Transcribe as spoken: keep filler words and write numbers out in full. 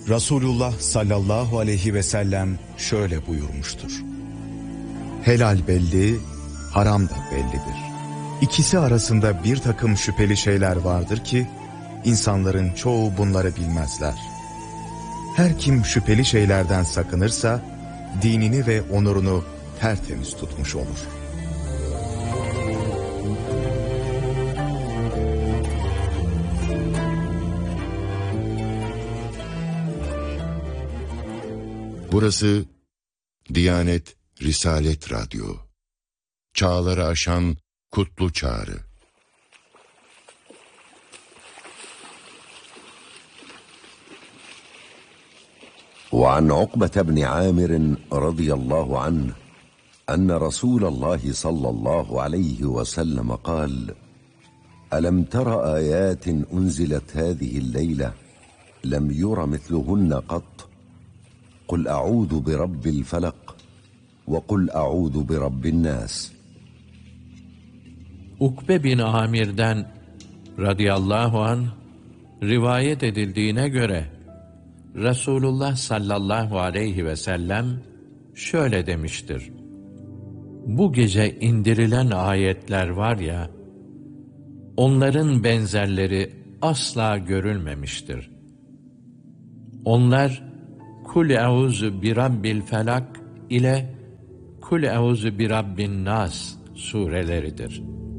Resulullah sallallahu aleyhi ve sellem şöyle buyurmuştur: helal belli, haram da bellidir. İkisi arasında bir takım şüpheli şeyler vardır ki, insanların çoğu bunları bilmezler. Her kim şüpheli şeylerden sakınırsa, dinini ve onurunu tertemiz tutmuş olur. Burası Diyanet Risalet Radyo. Çağları aşan kutlu çağrı. وعن عقبة بن عامر رضي الله عنه أن رسول الله صلى الله عليه وسلم قال: ألم تر آيات أنزلت هذه الليلة لم ير مثلهن قط قل أعوذ برب الفلق وقل أعوذ برب الناس. Ukbe bin Amir'den radıyallahu anh rivayet edildiğine göre Resulullah sallallahu aleyhi ve sellem şöyle demiştir: bu gece indirilen ayetler var ya, onların benzerleri asla görülmemiştir. Onlar Kul euzu bi rabbil felak ile Kul euzu bi rabbin nas sureleridir.